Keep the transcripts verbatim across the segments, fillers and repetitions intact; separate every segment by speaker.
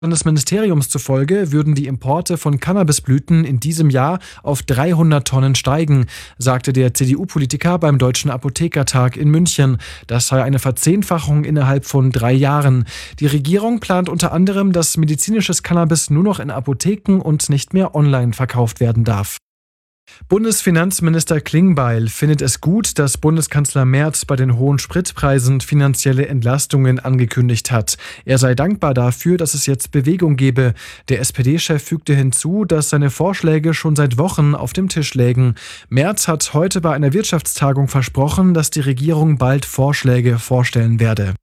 Speaker 1: des Ministeriums zufolge würden die Importe von Cannabisblüten in diesem Jahr auf dreihundert Tonnen steigen, sagte der C D U-Politiker beim Deutschen Apothekertag in München. Das sei eine Verzehnfachung innerhalb von drei Jahren. Die Regierung plant unter anderem, dass medizinisches Cannabis nur noch in Apotheken und nicht mehr online verkauft werden darf. Bundesfinanzminister Klingbeil findet es gut, dass Bundeskanzler Merz bei den hohen Spritpreisen finanzielle Entlastungen angekündigt hat. Er sei dankbar dafür, dass es jetzt Bewegung gebe. Der S P D-Chef fügte hinzu, dass seine Vorschläge schon seit Wochen auf dem Tisch lägen. Merz hat heute bei einer Wirtschaftstagung versprochen, dass die Regierung bald Vorschläge vorstellen werde.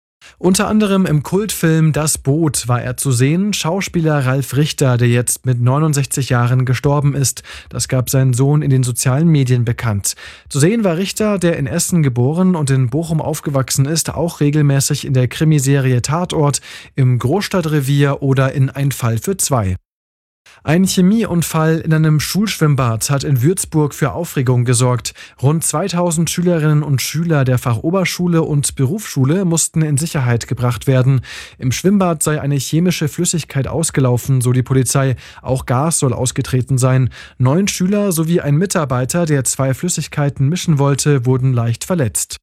Speaker 1: Unter anderem im Kultfilm Das Boot war er zu sehen, Schauspieler Ralf Richter, der jetzt mit neunundsechzig Jahren gestorben ist. Das gab sein Sohn in den sozialen Medien bekannt. Zu sehen war Richter, der in Essen geboren und in Bochum aufgewachsen ist, auch regelmäßig in der Krimiserie Tatort, im Großstadtrevier oder in Ein Fall für zwei. Ein Chemieunfall in einem Schulschwimmbad hat in Würzburg für Aufregung gesorgt. Rund zweitausend Schülerinnen und Schüler der Fachoberschule und Berufsschule mussten in Sicherheit gebracht werden. Im Schwimmbad sei eine chemische Flüssigkeit ausgelaufen, so die Polizei. Auch Gas soll ausgetreten sein. Neun Schüler sowie ein Mitarbeiter, der zwei Flüssigkeiten mischen wollte, wurden leicht verletzt.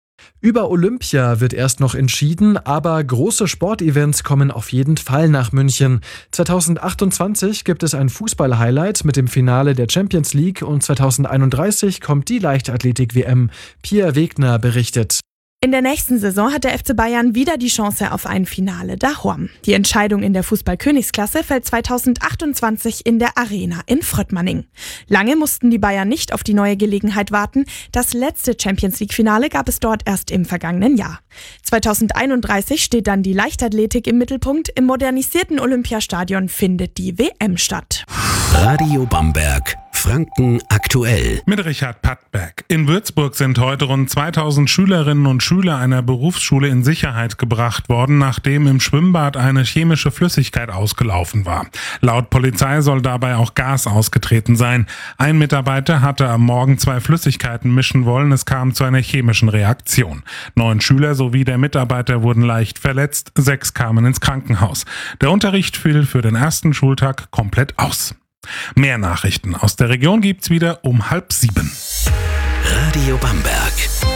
Speaker 1: Über Olympia wird erst noch entschieden, aber große Sportevents kommen auf jeden Fall nach München. zweitausendachtundzwanzig gibt es ein Fußball-Highlight mit dem Finale der Champions League und zweitausendeinunddreißig kommt die Leichtathletik-W M. Pia Wegner berichtet.
Speaker 2: In der nächsten Saison hat der F C Bayern wieder die Chance auf ein Finale daheim. Die Entscheidung in der Fußball-Königsklasse fällt zweitausendachtundzwanzig in der Arena in Fröttmanning. Lange mussten die Bayern nicht auf die neue Gelegenheit warten. Das letzte Champions-League-Finale gab es dort erst im vergangenen Jahr. zweitausendeinunddreißig steht dann die Leichtathletik im Mittelpunkt. Im modernisierten Olympiastadion findet die W M statt.
Speaker 3: Radio Bamberg. Franken aktuell.
Speaker 4: Mit Richard Pattberg. In Würzburg sind heute rund zweitausend Schülerinnen und Schüler einer Berufsschule in Sicherheit gebracht worden, nachdem im Schwimmbad eine chemische Flüssigkeit ausgelaufen war. Laut Polizei soll dabei auch Gas ausgetreten sein. Ein Mitarbeiter hatte am Morgen zwei Flüssigkeiten mischen wollen. Es kam zu einer chemischen Reaktion. Neun Schüler sowie der Mitarbeiter wurden leicht verletzt. Sechs kamen ins Krankenhaus. Der Unterricht fiel für den ersten Schultag komplett aus. Mehr Nachrichten aus der Region gibt's wieder um halb sieben.
Speaker 3: Radio Bamberg.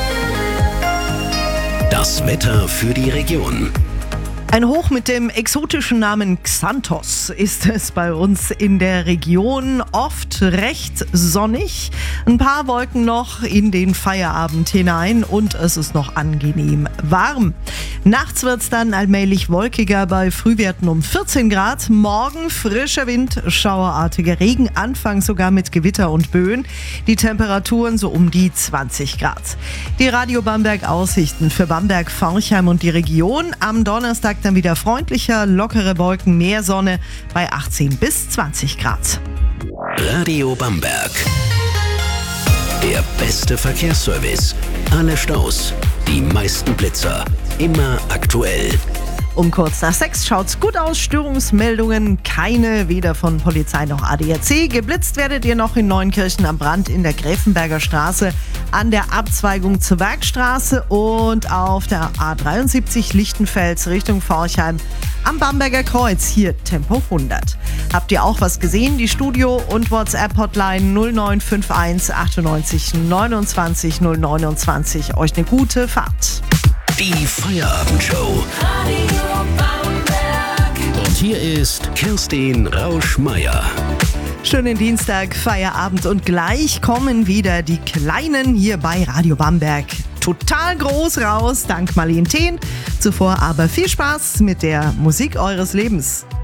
Speaker 3: Das Wetter für die Region.
Speaker 5: Ein Hoch mit dem exotischen Namen Xanthos ist es bei uns in der Region. Oft recht sonnig, ein paar Wolken noch in den Feierabend hinein und es ist noch angenehm warm. Nachts wird es dann allmählich wolkiger bei Frühwerten um vierzehn Grad. Morgen frischer Wind, schauerartiger Regen, anfangs sogar mit Gewitter und Böen. Die Temperaturen so um die zwanzig Grad. Die Radio Bamberg Aussichten für Bamberg, Forchheim und die Region. Am Donnerstag dann wieder freundlicher, lockere Wolken, mehr Sonne bei achtzehn bis zwanzig Grad.
Speaker 3: Radio Bamberg. Der beste Verkehrsservice. Alle Staus, die meisten Blitzer. Immer aktuell.
Speaker 5: Um kurz nach sechs schaut's gut aus. Störungsmeldungen keine, weder von Polizei noch A D A C. Geblitzt werdet ihr noch in Neunkirchen am Brand in der Gräfenberger Straße an der Abzweigung zur Werkstraße und auf der A dreiundsiebzig Lichtenfels Richtung Forchheim am Bamberger Kreuz, hier Tempo hundert. Habt ihr auch was gesehen? Die Studio- und WhatsApp-Hotline null neun fünf eins achtundneunzig neunundzwanzig null neunundzwanzig. Euch eine gute Fahrt.
Speaker 3: Die Feierabendshow. Und hier ist Kerstin Rausch-Meier.
Speaker 5: Schönen Dienstag, Feierabend und gleich kommen wieder die Kleinen hier bei Radio Bamberg. Total groß raus, dank Marlene Thehn. Zuvor aber viel Spaß mit der Musik eures Lebens.